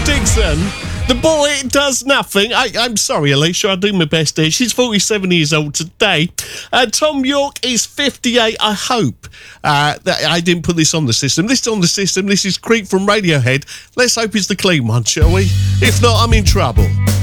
Dixon. The boy does nothing. I'm sorry, Alicia. I'll do my best here. She's 47 years old today. Tom York is 58. I hope that I didn't put this on the system. This is on the system. This is Creep from Radiohead. Let's hope it's the clean one, shall we? If not, I'm in trouble.